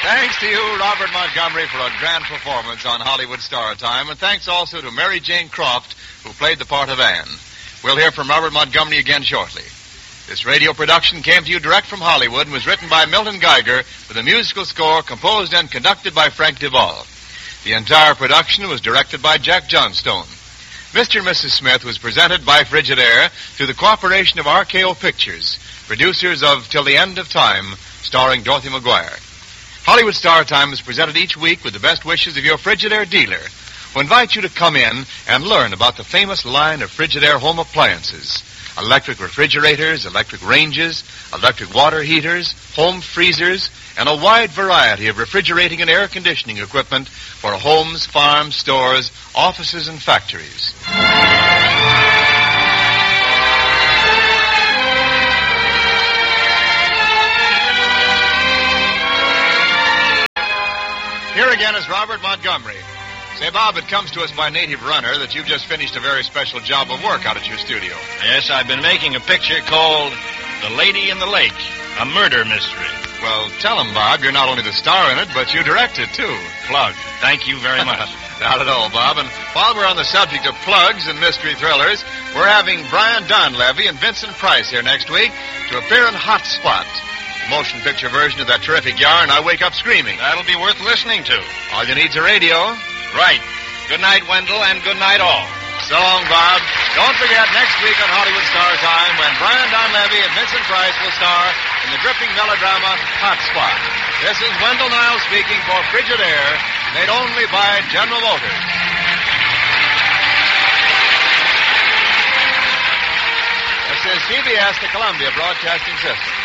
Thanks to you, Robert Montgomery, for a grand performance on Hollywood Star Time, and thanks also to Mary Jane Croft, who played the part of Anne. We'll hear from Robert Montgomery again shortly. This radio production came to you direct from Hollywood and was written by Milton Geiger with a musical score composed and conducted by Frank Duvall. The entire production was directed by Jack Johnstone. Mr. and Mrs. Smith was presented by Frigidaire through the cooperation of RKO Pictures, producers of Till the End of Time, starring Dorothy McGuire. Hollywood Star Time is presented each week with the best wishes of your Frigidaire dealer, who invites you to come in and learn about the famous line of Frigidaire home appliances: electric refrigerators, electric ranges, electric water heaters, home freezers, and a wide variety of refrigerating and air conditioning equipment for homes, farms, stores, offices, and factories. Here again is Robert Montgomery. Say, Bob, it comes to us by Native Runner that you've just finished a very special job of work out at your studio. Yes, I've been making a picture called The Lady in the Lake, a murder mystery. Well, tell him, Bob, you're not only the star in it, but you direct it, too. Plug. Thank you very much. Not at all, Bob. And while we're on the subject of plugs and mystery thrillers, we're having Brian Donlevy and Vincent Price here next week to appear in Hot Spot, motion picture version of that terrific yarn, I Wake Up Screaming. That'll be worth listening to. All you need's a radio. Right. Good night, Wendell, and good night all. So long, Bob. Don't forget, next week on Hollywood Star Time, when Brian Donlevy and Vincent Price will star in the gripping melodrama Hot Spot. This is Wendell Niles speaking for Frigidaire, made only by General Motors. This is CBS, the Columbia Broadcasting System.